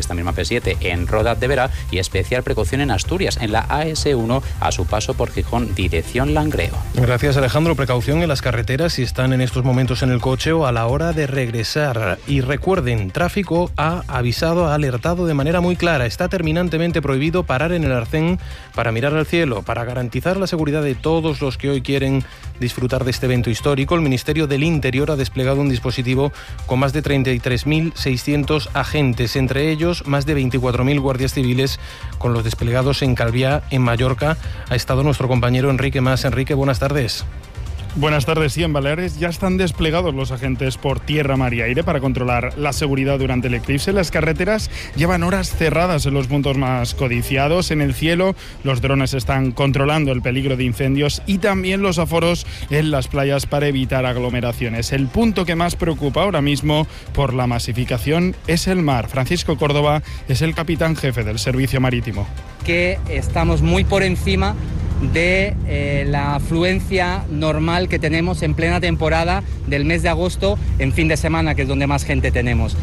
esta misma P7 en Roda de Vera, y especial precaución en Asturias, en la AS1 a su paso por Gijón, dirección Langreo. Gracias, Alejandro. Precaución en las carreteras si están en estos momentos en el coche o a la hora de regresar. Y recuerden, tráfico ha alertado de manera muy clara. Está terminantemente prohibido parar en el arcén para mirar al cielo. Para garantizar la seguridad de todos los que hoy quieren disfrutar de este evento histórico, el Ministerio del Interior ha desplegado un dispositivo con más de 33.600 agentes, entre ellos más de 24.000 guardias civiles, con los desplegados en Calviá, en Mallorca. Ha estado nuestro compañero Enrique Mas. Enrique, buenas tardes. Buenas tardes. Sí, en Baleares ya están desplegados los agentes por tierra, mar y aire para controlar la seguridad durante el eclipse. Las carreteras llevan horas cerradas en los puntos más codiciados. En el cielo, los drones están controlando el peligro de incendios y también los aforos en las playas para evitar aglomeraciones. El punto que más preocupa ahora mismo por la masificación es el mar. Francisco Córdoba es el capitán jefe del servicio marítimo. Que estamos muy por encima de la afluencia normal que tenemos en plena temporada del mes de agosto, en fin de semana, que es donde más gente tenemos.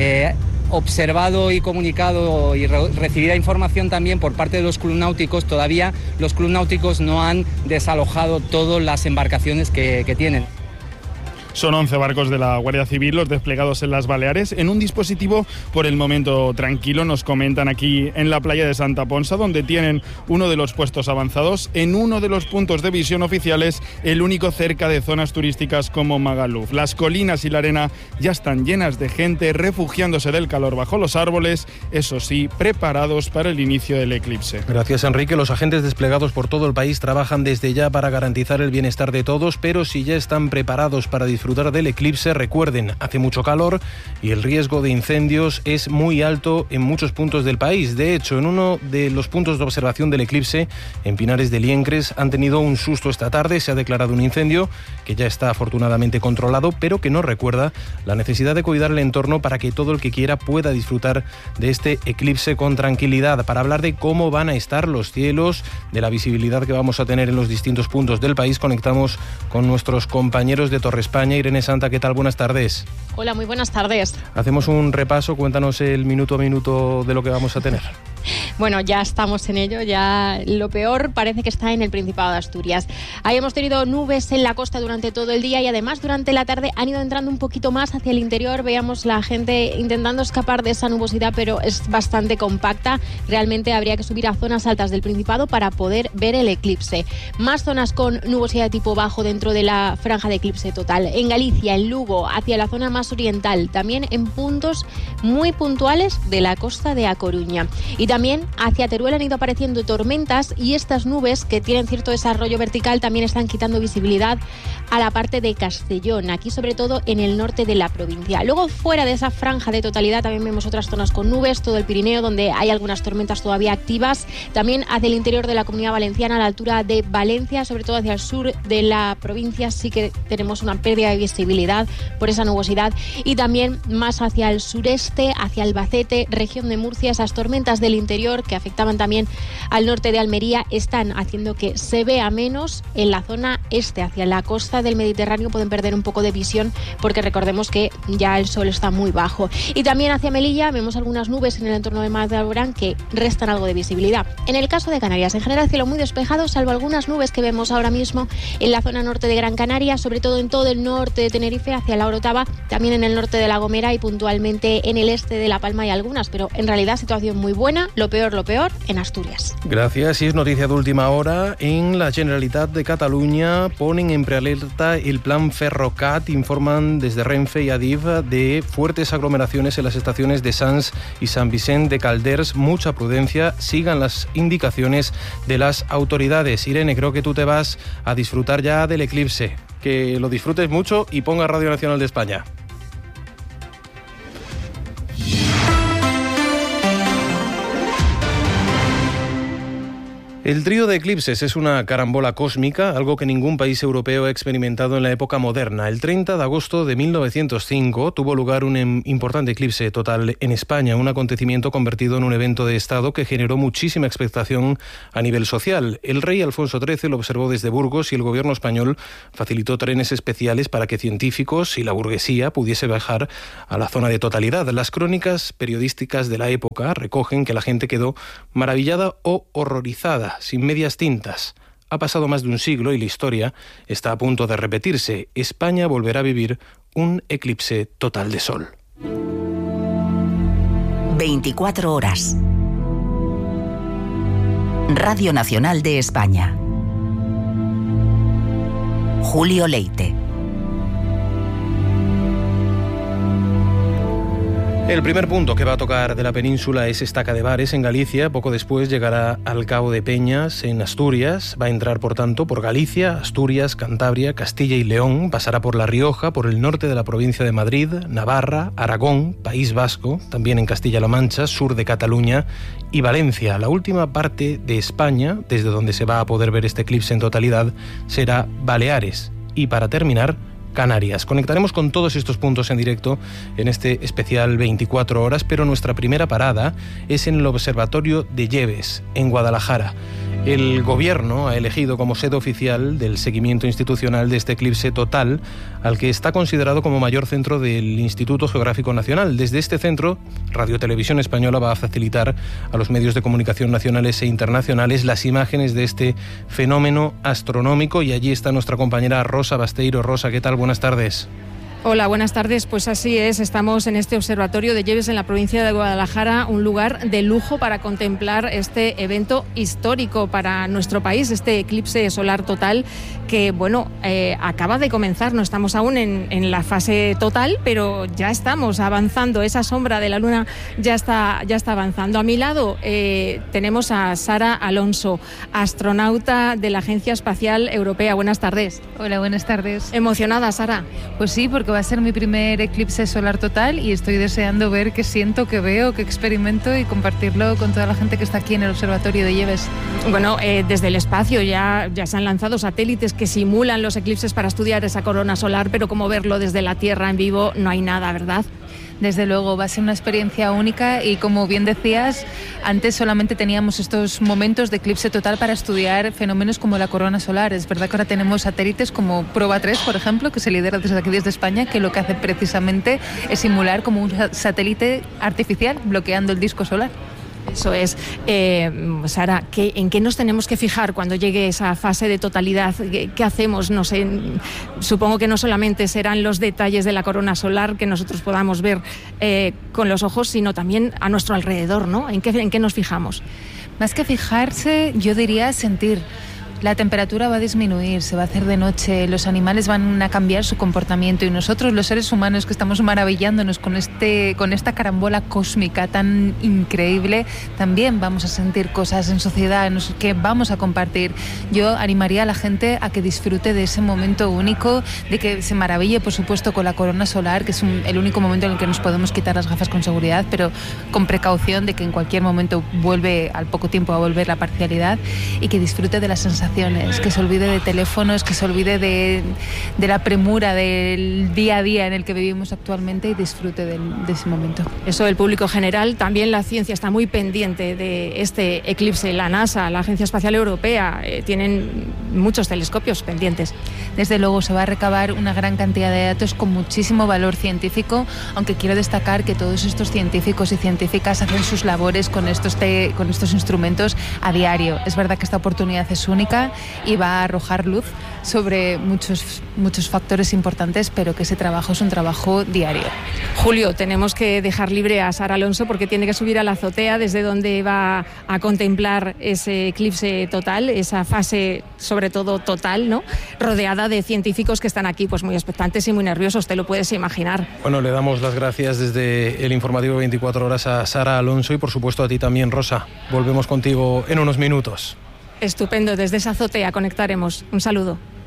Observado y comunicado y recibida información también por parte de los clubes náuticos, todavía los clubes náuticos no han desalojado todas las embarcaciones que tienen. Son 11 barcos de la Guardia Civil los desplegados en las Baleares en un dispositivo por el momento tranquilo. Nos comentan aquí en la playa de Santa Ponsa, donde tienen uno de los puestos avanzados en uno de los puntos de visión oficiales, el único cerca de zonas turísticas como Magaluf. Las colinas y la arena ya están llenas de gente refugiándose del calor bajo los árboles, eso sí, preparados para el inicio del eclipse. Gracias, Enrique. Los agentes desplegados por todo el país trabajan desde ya para garantizar el bienestar de todos, pero si ya están preparados para disfrutar del eclipse, recuerden, hace mucho calor y el riesgo de incendios es muy alto en muchos puntos del país. De hecho, en uno de los puntos de observación del eclipse, en Pinares de Liencres, han tenido un susto esta tarde. Se ha declarado un incendio que ya está afortunadamente controlado, pero que nos recuerda la necesidad de cuidar el entorno para que todo el que quiera pueda disfrutar de este eclipse con tranquilidad. Para hablar de cómo van a estar los cielos, de la visibilidad que vamos a tener en los distintos puntos del país, conectamos con nuestros compañeros de Torre España. Irene Santa, ¿qué tal? Buenas tardes. Hola, muy buenas tardes. Hacemos un repaso, cuéntanos el minuto a minuto de lo que vamos a tener. Bueno, ya estamos en ello, ya lo peor parece que está en el Principado de Asturias. Ahí hemos tenido nubes en la costa durante todo el día y además durante la tarde han ido entrando un poquito más hacia el interior. Veíamos la gente intentando escapar de esa nubosidad, pero es bastante compacta. Realmente habría que subir a zonas altas del Principado para poder ver el eclipse. Más zonas con nubosidad de tipo bajo dentro de la franja de eclipse total. En Galicia, en Lugo, hacia la zona más oriental, también en puntos muy puntuales de la costa de A Coruña. Y también hacia Teruel han ido apareciendo tormentas y estas nubes, que tienen cierto desarrollo vertical, también están quitando visibilidad a la parte de Castellón, aquí sobre todo en el norte de la provincia. Luego, fuera de esa franja de totalidad, también vemos otras zonas con nubes, todo el Pirineo, donde hay algunas tormentas todavía activas. También hacia el interior de la Comunidad Valenciana, a la altura de Valencia, sobre todo hacia el sur de la provincia, sí que tenemos una pérdida de visibilidad por esa nubosidad. Y también más hacia el sureste, hacia Albacete, región de Murcia, esas tormentas del interior que afectaban también al norte de Almería están haciendo que se vea menos en la zona este. Hacia la costa del Mediterráneo pueden perder un poco de visión porque recordemos que ya el sol está muy bajo. Y también hacia Melilla vemos algunas nubes en el entorno de Mar de Alborán que restan algo de visibilidad. En el caso de Canarias, en general cielo muy despejado, salvo algunas nubes que vemos ahora mismo en la zona norte de Gran Canaria, sobre todo en todo el norte de Tenerife, hacia la Orotava, también en el norte de La Gomera y puntualmente en el este de La Palma hay algunas, pero en realidad situación muy buena. Lo peor en Asturias. Gracias. Y es noticia de última hora. En la Generalitat de Cataluña ponen en prealerta el plan Ferrocat. Informan desde Renfe y Adif de fuertes aglomeraciones en las estaciones de Sants y Sant Vicent de Calders. Mucha prudencia. Sigan las indicaciones de las autoridades. Irene, creo que tú te vas a disfrutar ya del eclipse. Que lo disfrutes mucho y ponga Radio Nacional de España. El trío de eclipses es una carambola cósmica, algo que ningún país europeo ha experimentado en la época moderna. El 30 de agosto de 1905 tuvo lugar un importante eclipse total en España, un acontecimiento convertido en un evento de Estado que generó muchísima expectación a nivel social. El rey Alfonso XIII lo observó desde Burgos y el gobierno español facilitó trenes especiales para que científicos y la burguesía pudiese viajar a la zona de totalidad. Las crónicas periodísticas de la época recogen que la gente quedó maravillada o horrorizada, sin medias tintas. Ha pasado más de un siglo y la historia está a punto de repetirse. España volverá a vivir un eclipse total de sol. 24 horas. Radio Nacional de España. Julio Leite. El primer punto que va a tocar de la península es Estaca de Bares, en Galicia. Poco después llegará al Cabo de Peñas, en Asturias. Va a entrar, por tanto, por Galicia, Asturias, Cantabria, Castilla y León. Pasará por La Rioja, por el norte de la provincia de Madrid, Navarra, Aragón, País Vasco, también en Castilla-La Mancha, sur de Cataluña y Valencia. La última parte de España, desde donde se va a poder ver este eclipse en totalidad, será Baleares. Y para terminar, Canarias. Conectaremos con todos estos puntos en directo en este especial 24 horas, pero nuestra primera parada es en el Observatorio de Lleves, en Guadalajara. El Gobierno ha elegido como sede oficial del seguimiento institucional de este eclipse total, al que está considerado como mayor centro del Instituto Geográfico Nacional. Desde este centro, Radio Televisión Española va a facilitar a los medios de comunicación nacionales e internacionales las imágenes de este fenómeno astronómico, y allí está nuestra compañera Rosa Basteiro. Rosa, ¿qué tal? Buenas tardes. Hola, buenas tardes. Pues así es, estamos en este observatorio de Lleves en la provincia de Guadalajara, un lugar de lujo para contemplar este evento histórico para nuestro país, este eclipse solar total que, bueno, acaba de comenzar. No estamos aún en la fase total, pero ya estamos avanzando. Esa sombra de la luna ya está avanzando. A mi lado tenemos a Sara Alonso, astronauta de la Agencia Espacial Europea. Buenas tardes. Hola, buenas tardes. ¿Emocionada, Sara? Pues sí, porque va a ser mi primer eclipse solar total y estoy deseando ver qué siento, qué veo, qué experimento y compartirlo con toda la gente que está aquí en el Observatorio de Lleves. Bueno, desde el espacio ya se han lanzado satélites que simulan los eclipses para estudiar esa corona solar, pero como verlo desde la Tierra en vivo no hay nada, ¿verdad? Desde luego, va a ser una experiencia única y, como bien decías, antes solamente teníamos estos momentos de eclipse total para estudiar fenómenos como la corona solar. Es verdad que ahora tenemos satélites como Proba 3, por ejemplo, que se lidera desde aquí, desde España, que lo que hace precisamente es simular como un satélite artificial bloqueando el disco solar. Eso es. Sara, ¿en qué nos tenemos que fijar cuando llegue esa fase de totalidad? ¿Qué hacemos? No sé, supongo que no solamente serán los detalles de la corona solar que nosotros podamos ver con los ojos, sino también a nuestro alrededor, ¿no? ¿En qué nos fijamos? Más que fijarse, yo diría sentir. La temperatura va a disminuir, se va a hacer de noche, los animales van a cambiar su comportamiento y nosotros, los seres humanos, que estamos maravillándonos con esta carambola cósmica tan increíble, también vamos a sentir cosas en sociedad que vamos a compartir. Yo animaría a la gente a que disfrute de ese momento único, de que se maraville, por supuesto, con la corona solar, que es el único momento en el que nos podemos quitar las gafas con seguridad, pero con precaución de que en cualquier momento al poco tiempo va a volver la parcialidad, y que disfrute de la sensación, que se olvide de teléfonos, que se olvide de la premura del día a día en el que vivimos actualmente y disfrute de ese momento. Eso del público general. También la ciencia está muy pendiente de este eclipse. La NASA, la Agencia Espacial Europea, tienen muchos telescopios pendientes. Desde luego se va a recabar una gran cantidad de datos con muchísimo valor científico, aunque quiero destacar que todos estos científicos y científicas hacen sus labores con estos instrumentos a diario. Es verdad que esta oportunidad es única y va a arrojar luz sobre muchos factores importantes, pero que ese trabajo es un trabajo diario. Julio, tenemos que dejar libre a Sara Alonso porque tiene que subir a la azotea desde donde va a contemplar ese eclipse total, esa fase sobre todo total, ¿no? Rodeada de científicos que están aquí pues muy expectantes y muy nerviosos, te lo puedes imaginar. Bueno, le damos las gracias desde el informativo 24 horas a Sara Alonso y por supuesto a ti también, Rosa. Volvemos contigo en unos minutos. Estupendo, desde esa azotea conectaremos. Un saludo.